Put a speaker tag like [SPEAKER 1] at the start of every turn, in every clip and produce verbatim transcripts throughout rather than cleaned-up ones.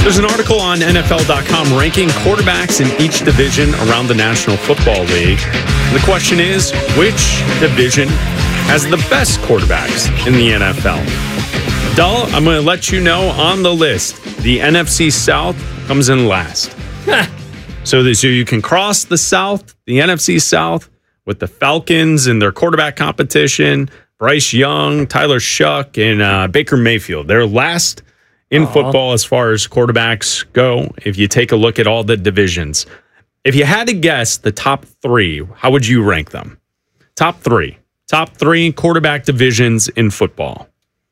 [SPEAKER 1] There's an article on N F L dot com ranking quarterbacks in each division around the National Football League. And the question is, which division has the best quarterbacks in the N F L? Dull, I'm going to let you know on the list. The N F C South comes in last. so, the, so you can cross the South, the N F C South, with the Falcons and their quarterback competition, Bryce Young, Tyler Shuck, and uh, Baker Mayfield. They're last in Aww. football as far as quarterbacks go, if you take a look at all the divisions. If you had to guess the top three, how would you rank them? Top three. Top three quarterback divisions in football.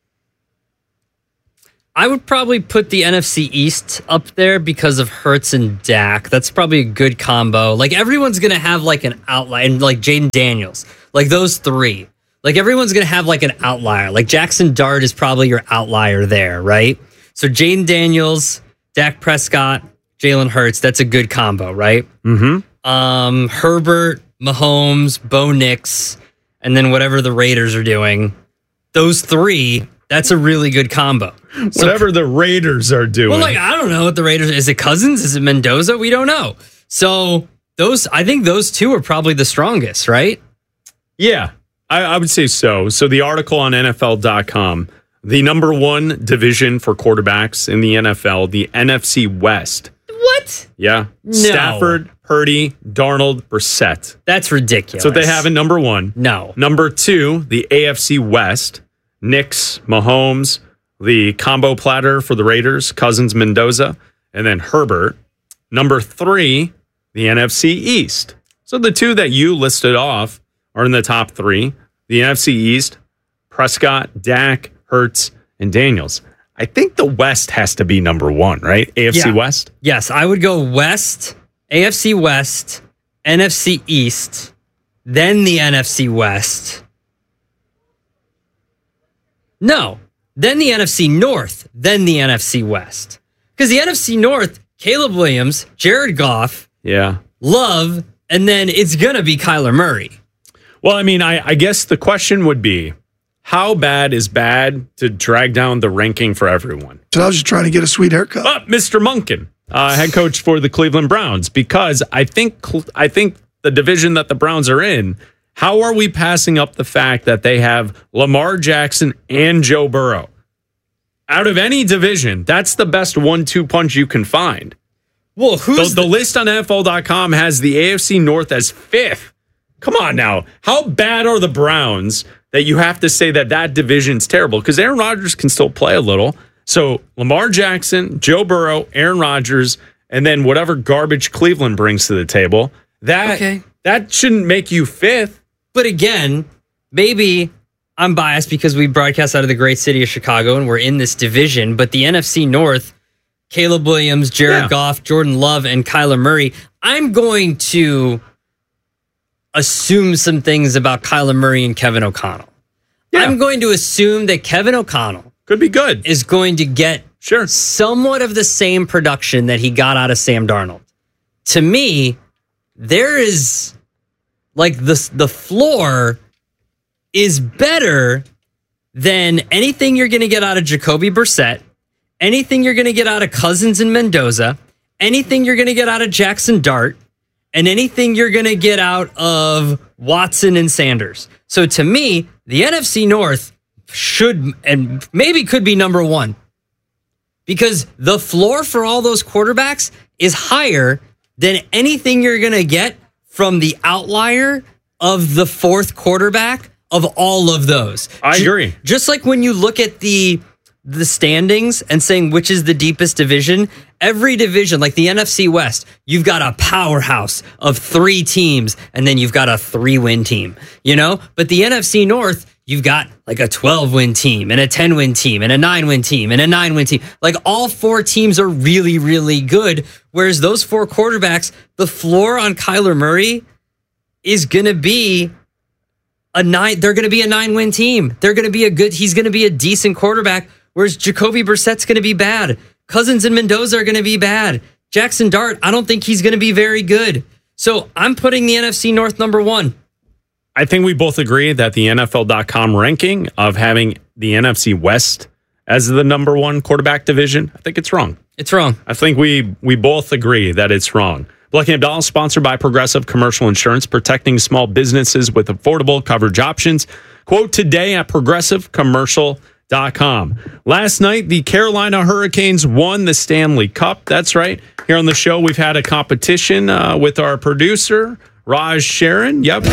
[SPEAKER 2] I would probably put the N F C East up there because of Hurts and Dak. That's probably a good combo. Like, everyone's going to have, like, an outlier. Like, Jaden Daniels. Like, those three. Like, everyone's going to have, like, an outlier. Like, Jackson Dart is probably your outlier there, right? So, Jaden Daniels, Dak Prescott, Jalen Hurts. That's a good combo, right?
[SPEAKER 1] Mm-hmm.
[SPEAKER 2] Um, Herbert, Mahomes, Bo Nix, and then whatever the Raiders are doing. Those three, that's a really good combo. So,
[SPEAKER 1] whatever the Raiders are doing.
[SPEAKER 2] Well, like, I don't know what the Raiders... Is it Cousins? Is it Mendoza? We don't know. So, those, I think those two are probably the strongest, right?
[SPEAKER 1] Yeah, I, I would say so. So, the article on N F L dot com, the number one division for quarterbacks in the N F L, the N F C West.
[SPEAKER 2] What?
[SPEAKER 1] Yeah.
[SPEAKER 2] No.
[SPEAKER 1] Stafford, Purdy, Darnold, Brissett.
[SPEAKER 2] That's ridiculous.
[SPEAKER 1] So they have in number one.
[SPEAKER 2] No.
[SPEAKER 1] Number two, the A F C West. Knicks, Mahomes, the combo platter for the Raiders, Cousins, Mendoza, and then Herbert. Number three, the N F C East. So the two that you listed off are in the top three. The N F C East, Prescott, Dak, Hurts, and Daniels. I think the West has to be number one, right? A F C
[SPEAKER 2] yeah.
[SPEAKER 1] West?
[SPEAKER 2] Yes, I would go West, A F C West, N F C East, then the N F C West. No, then the N F C North, then the N F C West. Because the N F C North, Caleb Williams, Jared Goff,
[SPEAKER 1] yeah,
[SPEAKER 2] Love, and then it's going to be Kyler Murray.
[SPEAKER 1] Well, I mean, I, I guess the question would be, how bad is bad to drag down the ranking for everyone?
[SPEAKER 3] So I was just trying to get a sweet haircut.
[SPEAKER 1] Uh, Mister Monken, uh, head coach for the Cleveland Browns, because I think I think the division that the Browns are in, how are we passing up the fact that they have Lamar Jackson and Joe Burrow? Out of any division, that's the best one two punch you can find.
[SPEAKER 2] Well, who's
[SPEAKER 1] the, the list on N F L dot com has the A F C North as fifth. Come on now. How bad are the Browns that you have to say that that division's terrible? Because Aaron Rodgers can still play a little. So Lamar Jackson, Joe Burrow, Aaron Rodgers, and then whatever garbage Cleveland brings to the table, that,
[SPEAKER 2] okay.
[SPEAKER 1] that shouldn't make you fifth.
[SPEAKER 2] But again, maybe I'm biased because we broadcast out of the great city of Chicago and we're in this division, but the N F C North, Caleb Williams, Jared yeah. Goff, Jordan Love, and Kyler Murray, I'm going to assume some things about Kyler Murray and Kevin O'Connell. Yeah. I'm going to assume that Kevin O'Connell
[SPEAKER 1] could be good.
[SPEAKER 2] Is going to get
[SPEAKER 1] sure.
[SPEAKER 2] somewhat of the same production that he got out of Sam Darnold. To me, there is like the the floor is better than anything you're going to get out of Jacoby Brissett, anything you're going to get out of Cousins and Mendoza, anything you're going to get out of Jackson Dart, and anything you're going to get out of Watson and Sanders. So to me, the N F C North should and maybe could be number one because the floor for all those quarterbacks is higher than anything you're going to get from the outlier of the fourth quarterback of all of those.
[SPEAKER 1] I agree.
[SPEAKER 2] Just like when you look at the the standings and saying which is the deepest division, every division, like the N F C West, you've got a powerhouse of three teams, and then you've got a three-win team, you know? But the N F C North, you've got like a twelve-win team and a ten-win team and a nine-win team and a nine-win team. Like all four teams are really, really good, whereas those four quarterbacks, the floor on Kyler Murray is going to be a nine. They're going to be a nine-win team. They're going to be a good, he's going to be a decent quarterback, whereas Jacoby Brissett's going to be bad. Cousins and Mendoza are going to be bad. Jackson Dart, I don't think he's going to be very good. So I'm putting the N F C North number one.
[SPEAKER 1] I think we both agree that the N F L dot com ranking of having the N F C West as the number one quarterback division, I think it's wrong.
[SPEAKER 2] It's wrong.
[SPEAKER 1] I think we we both agree that it's wrong. Black and Abdallah, sponsored by Progressive Commercial Insurance, protecting small businesses with affordable coverage options. Quote today at progressive commercial dot com. Last night, the Carolina Hurricanes won the Stanley Cup. That's right. Here on the show, we've had a competition uh, with our producer, Raj Sharon. Yep.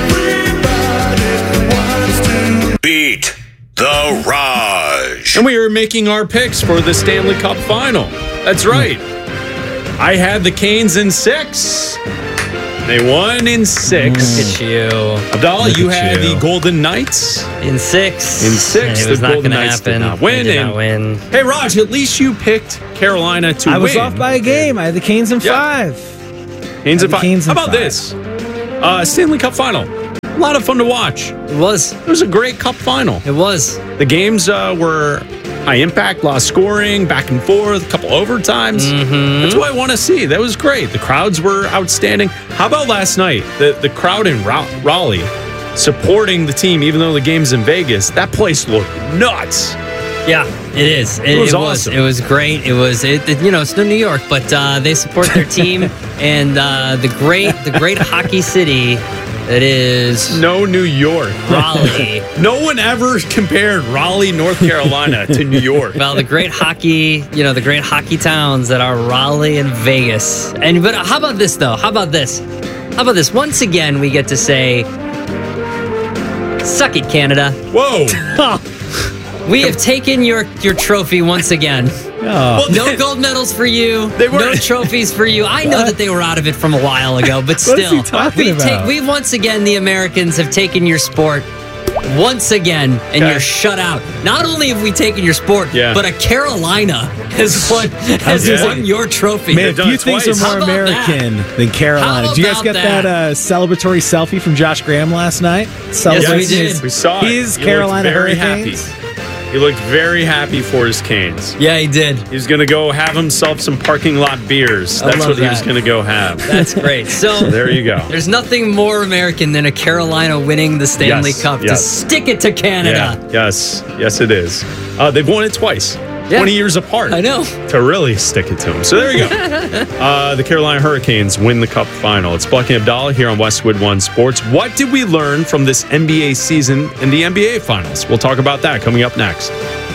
[SPEAKER 4] Beat the Raj.
[SPEAKER 1] And we were making our picks for the Stanley Cup final. That's right. I had the Canes in six. They won in six.
[SPEAKER 2] Look at you.
[SPEAKER 1] Abdallah,
[SPEAKER 5] Look
[SPEAKER 1] you
[SPEAKER 5] at
[SPEAKER 1] had
[SPEAKER 5] you.
[SPEAKER 1] the Golden Knights.
[SPEAKER 2] In six.
[SPEAKER 1] In six,
[SPEAKER 2] It was
[SPEAKER 1] the
[SPEAKER 2] not
[SPEAKER 1] Golden
[SPEAKER 2] going to
[SPEAKER 1] Knights did
[SPEAKER 2] happen.
[SPEAKER 1] not win,
[SPEAKER 2] They did
[SPEAKER 1] and-
[SPEAKER 2] not win.
[SPEAKER 1] Hey, Raj, at least you picked Carolina to
[SPEAKER 5] I
[SPEAKER 1] win.
[SPEAKER 5] was off by a game. I had the Canes in
[SPEAKER 1] Yeah.
[SPEAKER 5] five.
[SPEAKER 1] Canes
[SPEAKER 5] I
[SPEAKER 1] in
[SPEAKER 5] had the
[SPEAKER 1] five.
[SPEAKER 5] Canes
[SPEAKER 1] How
[SPEAKER 5] in
[SPEAKER 1] about
[SPEAKER 5] five.
[SPEAKER 1] this? Uh, Stanley Cup final. A lot of fun to watch.
[SPEAKER 2] It was.
[SPEAKER 1] It was a great cup final.
[SPEAKER 2] It was.
[SPEAKER 1] The games uh, were high impact, lot of scoring, back and forth, a couple overtimes.
[SPEAKER 2] Mm-hmm.
[SPEAKER 1] That's what I want to see. That was great. The crowds were outstanding. How about last night? The the crowd in Ra- Raleigh supporting the team, even though the game's in Vegas. That place looked nuts.
[SPEAKER 2] Yeah, it is. It,
[SPEAKER 1] It was
[SPEAKER 2] it
[SPEAKER 1] awesome.
[SPEAKER 2] It was great. It was. It, it- you know, it's still New York, but uh, they support their team and uh, the great, the great hockey city that is
[SPEAKER 1] No New York.
[SPEAKER 2] Raleigh.
[SPEAKER 1] No one ever compared Raleigh, North Carolina to New York.
[SPEAKER 2] Well, the great hockey, you know, the great hockey towns that are Raleigh and Vegas. And but how about this though? How about this? How about this? Once again, we get to say, "Suck it, Canada."
[SPEAKER 1] Whoa.
[SPEAKER 2] We have taken your your trophy once again.
[SPEAKER 1] Well,
[SPEAKER 2] No gold medals for you.
[SPEAKER 1] They weren't-
[SPEAKER 2] No trophies for you. I know that they were out of it from a while ago, but
[SPEAKER 5] What is
[SPEAKER 2] still,
[SPEAKER 5] he talking
[SPEAKER 2] we've,
[SPEAKER 5] about?
[SPEAKER 2] we've once again, the Americans have taken your sport once again, and
[SPEAKER 1] Okay.
[SPEAKER 2] you're shut out. Not only have we taken your sport,
[SPEAKER 1] Yeah.
[SPEAKER 2] but a Carolina has won has
[SPEAKER 1] Yeah.
[SPEAKER 2] won your trophy.
[SPEAKER 5] Man,
[SPEAKER 1] They've done
[SPEAKER 5] few
[SPEAKER 1] it
[SPEAKER 5] things
[SPEAKER 1] twice.
[SPEAKER 5] are
[SPEAKER 2] How
[SPEAKER 5] more
[SPEAKER 2] about
[SPEAKER 5] American than Carolina.
[SPEAKER 2] How
[SPEAKER 5] Did you guys
[SPEAKER 2] about
[SPEAKER 5] get that,
[SPEAKER 2] that?
[SPEAKER 5] uh, celebratory selfie from Josh Graham last night? Celebrating
[SPEAKER 2] we did.
[SPEAKER 5] his-
[SPEAKER 1] We saw it.
[SPEAKER 5] His
[SPEAKER 1] He
[SPEAKER 5] Carolina
[SPEAKER 1] looked very
[SPEAKER 5] Hurricanes.
[SPEAKER 1] happy. He looked very happy for his Canes.
[SPEAKER 2] Yeah, he did.
[SPEAKER 1] He's going to go have himself some parking lot beers.
[SPEAKER 2] I
[SPEAKER 1] That's
[SPEAKER 2] love
[SPEAKER 1] what he was
[SPEAKER 2] that.
[SPEAKER 1] going to go have.
[SPEAKER 2] That's great. So
[SPEAKER 1] There you go.
[SPEAKER 2] there's nothing more American than a Carolina winning the Stanley
[SPEAKER 1] Yes,
[SPEAKER 2] Cup to
[SPEAKER 1] yes.
[SPEAKER 2] stick it to Canada.
[SPEAKER 1] Yeah, yes, yes, it is. Uh, they've won it twice,
[SPEAKER 2] Yeah.
[SPEAKER 1] twenty years apart.
[SPEAKER 2] I know.
[SPEAKER 1] To really stick it to them. So there you go. uh, the Carolina Hurricanes win the Cup final. It's Bucky Abdallah here on Westwood One Sports. What did we learn from this N B A season in the N B A Finals? We'll talk about that coming up next.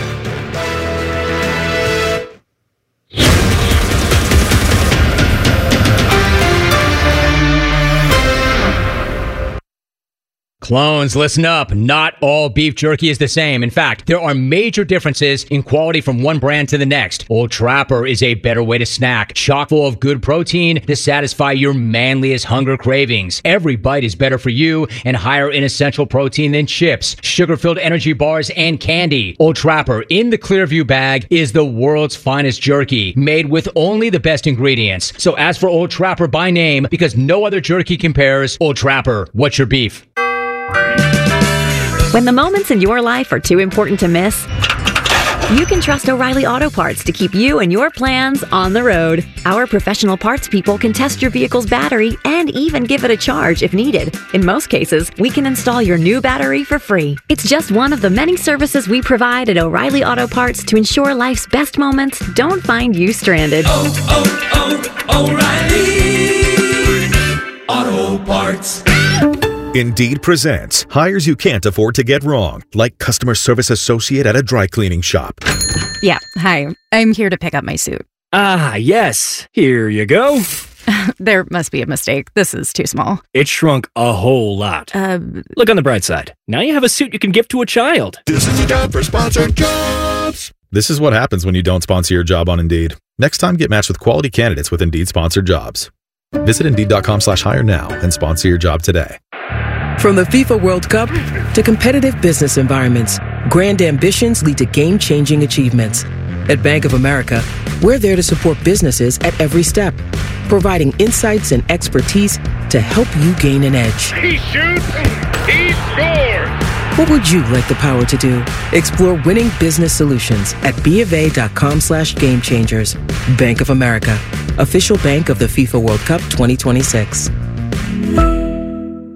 [SPEAKER 6] Clones, listen up. Not all beef jerky is the same. In fact, there are major differences in quality from one brand to the next. Old Trapper is a better way to snack, chock full of good protein to satisfy your manliest hunger cravings. Every bite is better for you and higher in essential protein than chips, sugar-filled energy bars, and candy. Old Trapper in the Clearview bag is the world's finest jerky, made with only the best ingredients. So ask for Old Trapper by name because no other jerky compares. Old Trapper, what's your beef?
[SPEAKER 7] When the moments in your life are too important to miss, you can trust O'Reilly Auto Parts to keep you and your plans on the road. Our professional parts people can test your vehicle's battery and even give it a charge if needed. In most cases, we can install your new battery for free. It's just one of the many services we provide at O'Reilly Auto Parts to ensure life's best moments don't find you stranded.
[SPEAKER 8] oh, oh, O'Reilly Auto Parts.
[SPEAKER 4] Indeed presents hires you can't afford to get wrong, like customer service associate at a dry cleaning shop.
[SPEAKER 9] Yeah, hi. I'm here to pick up my suit.
[SPEAKER 10] Ah, yes. Here you go.
[SPEAKER 9] There must be a mistake. This is too small.
[SPEAKER 10] It shrunk a whole lot.
[SPEAKER 9] Uh,
[SPEAKER 10] Look on the bright side. Now you have a suit you can give to a child.
[SPEAKER 4] This is a job for sponsored jobs. This is what happens when you don't sponsor your job on Indeed. Next time, get matched with quality candidates with Indeed sponsored jobs. Visit Indeed.com slash hire now and sponsor your job today.
[SPEAKER 11] From the FIFA World Cup to competitive business environments, grand ambitions lead to game-changing achievements. At Bank of America, we're there to support businesses at every step, providing insights and expertise to help you gain an edge.
[SPEAKER 8] He shoots, he scores.
[SPEAKER 11] What would you like the power to do? Explore winning business solutions at BofA.com slash game changers. Bank of America, official bank of the FIFA World Cup twenty twenty-six.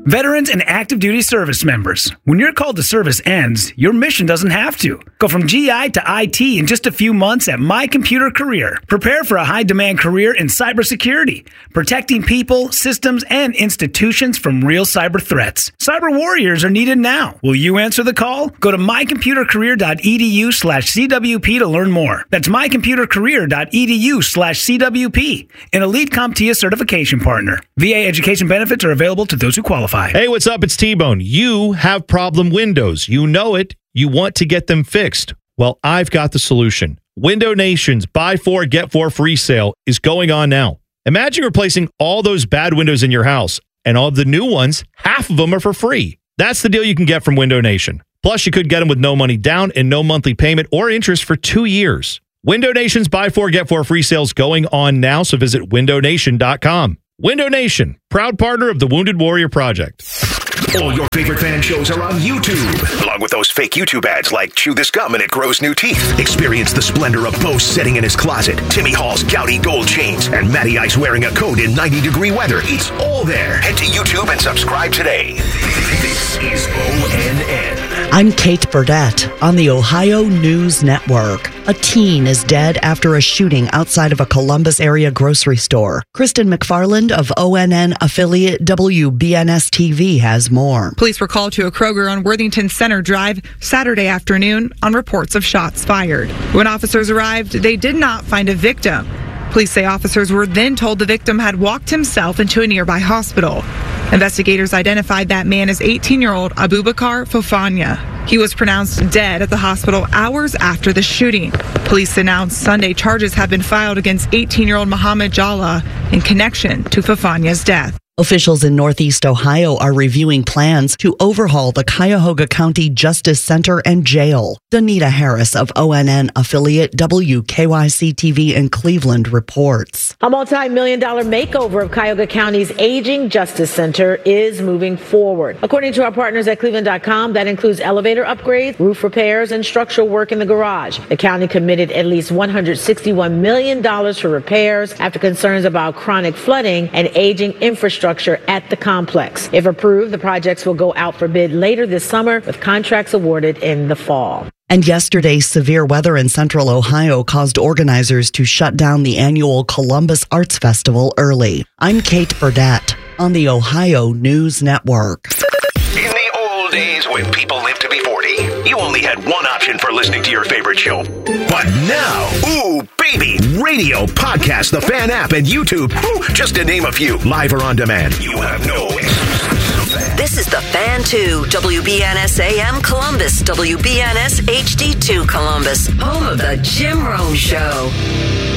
[SPEAKER 12] Veterans and active duty service members, when your call to service ends, your mission doesn't have to. Go from G I to I T in just a few months at My Computer Career. Prepare for a high-demand career in cybersecurity, protecting people, systems, and institutions from real cyber threats. Cyber warriors are needed now. Will you answer the call? Go to mycomputercareer.edu slash CWP to learn more. That's mycomputercareer.edu slash CWP, an Elite CompTIA certification partner. V A education benefits are available to those who qualify.
[SPEAKER 13] Hey, what's up? It's T-Bone. You have problem windows. You know it. You want to get them fixed. Well, I've got the solution. Window Nation's buy four, get four free sale is going on now. Imagine replacing all those bad windows in your house, and all of the new ones, half of them are for free. That's the deal you can get from Window Nation. Plus, you could get them with no money down and no monthly payment or interest for two years. Window Nation's buy four, get four free sale is going on now, so visit window nation dot com. Window Nation, proud partner of the Wounded Warrior Project.
[SPEAKER 14] All your favorite fan shows are on YouTube, along with those fake YouTube ads like Chew This Gum and It Grows New Teeth. Experience the splendor of Bo sitting in his closet, Timmy Hall's gouty gold chains, and Matty Ice wearing a coat in ninety degree weather. It's all there. Head to YouTube and subscribe today. This is O N N.
[SPEAKER 15] I'm Kate Burdett on the Ohio News Network. A teen is dead after a shooting outside of a Columbus area grocery store. Kristen McFarland of O N N affiliate W B N S T V has more.
[SPEAKER 16] Police were called to a Kroger on Worthington Center Drive Saturday afternoon on reports of shots fired. When officers arrived, they did not find a victim. Police say officers were then told the victim had walked himself into a nearby hospital. Investigators identified that man as eighteen-year-old Abubakar Fofana. He was pronounced dead at the hospital hours after the shooting. Police announced Sunday charges have been filed against eighteen-year-old Muhammad Jalla in connection to Fofana's death.
[SPEAKER 15] Officials in Northeast Ohio are reviewing plans to overhaul the Cuyahoga County Justice Center and Jail. Donita Harris of O N N affiliate W K Y C T V in Cleveland reports.
[SPEAKER 17] A multi-million dollar makeover of Cuyahoga County's aging Justice Center is moving forward. According to our partners at Cleveland dot com, that includes elevator upgrades, roof repairs, and structural work in the garage. The county committed at least one hundred sixty-one million dollars for repairs after concerns about chronic flooding and aging infrastructure at the complex. If approved, the projects will go out for bid later this summer, with contracts awarded in the fall.
[SPEAKER 15] And yesterday, severe weather in central Ohio caused organizers to shut down the annual Columbus Arts Festival early. I'm Kate Burdett on the Ohio News Network.
[SPEAKER 14] In the old days when people lived to be forty, you only had one option for listening to your favorite show. But now, ooh, baby, radio, podcast, the Fan app, and YouTube, ooh, just to name a few, live or on demand. You have no excuse.
[SPEAKER 18] This is the Fan two, W B N S A M Columbus, W B N S H D two Columbus, home of the Jim Rome Show.